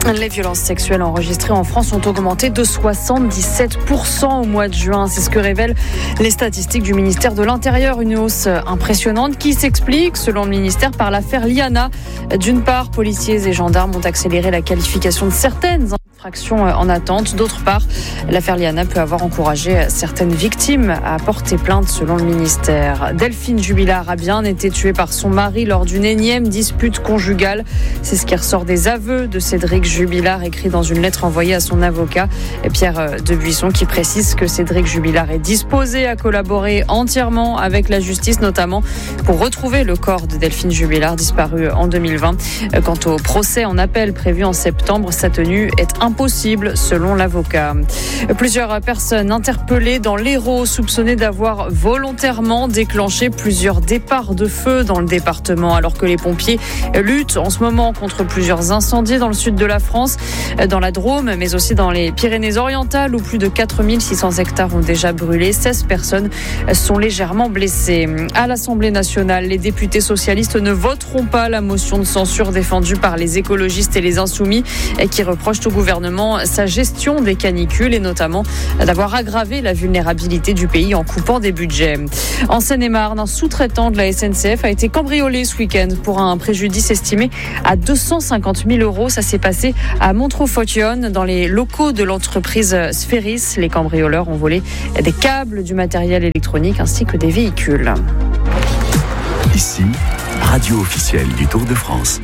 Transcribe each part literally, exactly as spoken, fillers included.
Les violences sexuelles enregistrées en France ont augmenté de soixante-dix-sept pour cent au mois de juin. C'est ce que révèlent les statistiques du ministère de l'Intérieur. Une hausse impressionnante qui s'explique, selon le ministère, par l'affaire Liana. D'une part, policiers et gendarmes ont accéléré la qualification de certaines infractions en attente. D'autre part, l'affaire Liana peut avoir encouragé certaines victimes à porter plainte, selon le ministère. Delphine Jubilard a bien été tuée par son mari lors d'une énième dispute conjugale. C'est ce qui ressort des aveux de Cédric Jubilard, écrit dans une lettre envoyée à son avocat, Pierre Debuisson, qui précise que Cédric Jubilard est disposé à collaborer entièrement avec la justice, notamment pour retrouver le corps de Delphine Jubilard, disparu en deux mille vingt. Quant au procès en appel prévu en septembre, sa tenue est impossible, selon l'avocat. Plusieurs personnes interpellées dans l'Hérault, soupçonnées d'avoir volontairement déclenché plusieurs départs de feu dans le département, alors que les pompiers luttent en ce moment contre plusieurs incendies dans le sud de la France, dans la Drôme, mais aussi dans les Pyrénées-Orientales, où plus de quatre mille six cents hectares ont déjà brûlé. seize personnes sont légèrement blessées. À l'Assemblée nationale, les députés socialistes ne voteront pas la motion de censure défendue par les écologistes et les insoumis, qui reprochent au gouvernement sa gestion des canicules et notamment d'avoir aggravé la vulnérabilité du pays en coupant des budgets. En Seine-et-Marne, un sous-traitant de la S N C F a été cambriolé ce week-end pour un préjudice estimé à deux cent cinquante mille euros. Ça s'est passé à Montreux-Fautillonne, dans les locaux de l'entreprise Sphéris. Les cambrioleurs ont volé des câbles, du matériel électronique ainsi que des véhicules. Ici, radio officielle du Tour de France.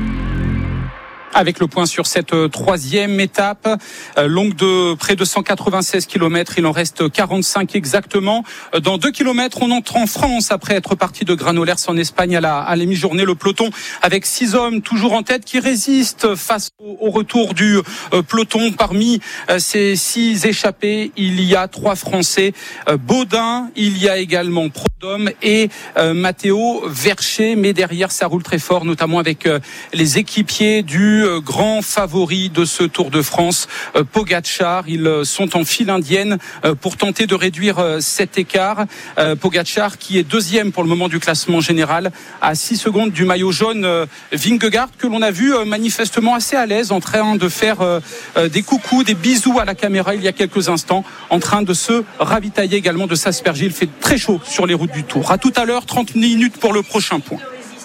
Avec le point sur cette troisième étape, euh, longue de près de cent quatre-vingt-seize kilomètres, il en reste quarante-cinq exactement. Dans deux kilomètres, on entre en France après être parti de Granollers en Espagne à la, à la mi-journée. Le peloton avec six hommes toujours en tête qui résistent face au, au retour du euh, peloton. Parmi euh, ces six échappés, il y a trois Français. Euh, Baudin, il y a également Prodhomme et euh, Matteo Verchet. Mais derrière, ça roule très fort, notamment avec euh, les équipiers du grand favori de ce Tour de France, Pogačar. Ils sont en file indienne pour tenter de réduire cet écart. Pogačar qui est deuxième pour le moment du classement général, à six secondes du maillot jaune Vingegaard, que l'on a vu manifestement assez à l'aise, en train de faire des coucous, des bisous à la caméra il y a quelques instants, en train de se ravitailler également, de s'asperger. Il fait très chaud sur les routes du Tour. À tout à l'heure, trente minutes pour le prochain point.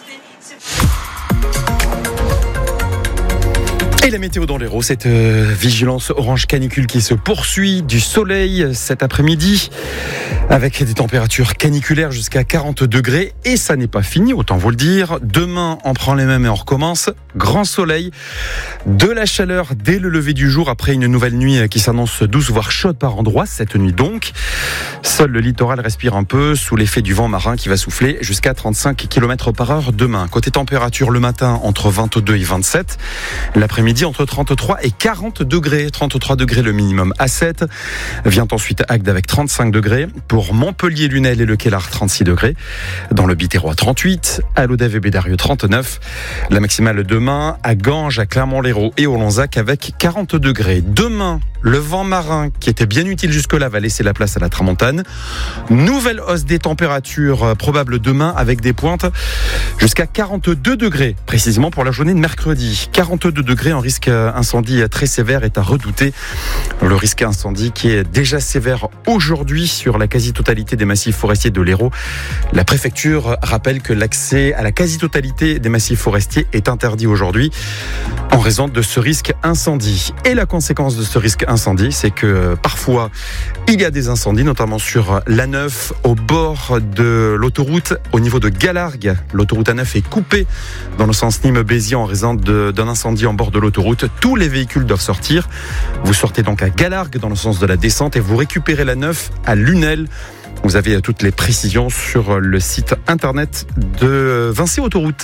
Et la météo dans l'Hérault, cette euh, vigilance orange canicule qui se poursuit, du soleil cet après-midi avec des températures caniculaires jusqu'à quarante degrés, et ça n'est pas fini, autant vous le dire. Demain, on prend les mêmes et on recommence. Grand soleil, de la chaleur dès le lever du jour après une nouvelle nuit qui s'annonce douce voire chaude par endroits cette nuit donc. Seul le littoral respire un peu sous l'effet du vent marin qui va souffler jusqu'à trente-cinq kilomètres par heure demain. Côté température, le matin entre vingt-deux et vingt-sept, l'après-midi entre trente-trois et quarante degrés, trente-trois degrés le minimum à sept. Vient ensuite Agde avec trente-cinq degrés. Pour Montpellier, Lunel et le Kellar, trente-six degrés. Dans le Biterrois, trente-huit. À Lodève et Bédarieux, trente-neuf. La maximale demain à Ganges, à Clermont-Lérault et au Lonzac avec quarante degrés. Demain, le vent marin qui était bien utile jusque-là va laisser la place à la tramontane. Nouvelle hausse des températures probable demain avec des pointes jusqu'à quarante-deux degrés, précisément pour la journée de mercredi. quarante-deux degrés, en risque incendie très sévère est à redouter. Le risque incendie qui est déjà sévère aujourd'hui sur la quasi-totalité des massifs forestiers de l'Hérault. La préfecture rappelle que l'accès à la quasi-totalité des massifs forestiers est interdit aujourd'hui en raison de ce risque incendie. Et la conséquence de ce risque incendie, c'est que parfois il y a des incendies, notamment sur l'A neuf au bord de l'autoroute au niveau de Galargues. L'autoroute A neuf est coupée dans le sens Nîmes-Béziers en raison de, d'un incendie en bord de l'autoroute. Tous les véhicules doivent sortir. Vous sortez donc à Galargues dans le sens de la descente et vous récupérez l'A neuf à Lunel. Vous avez toutes les précisions sur le site internet de Vinci Autoroute.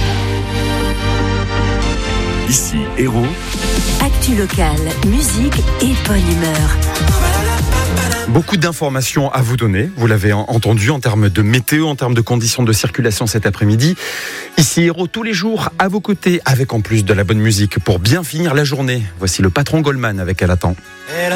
Ici, Hérault. Actu locale, musique et bonne humeur. Beaucoup d'informations à vous donner, vous l'avez entendu, en termes de météo, en termes de conditions de circulation cet après-midi. Ici Hérault, tous les jours, à vos côtés, avec en plus de la bonne musique pour bien finir la journée. Voici le patron Goldman avec Elle attend.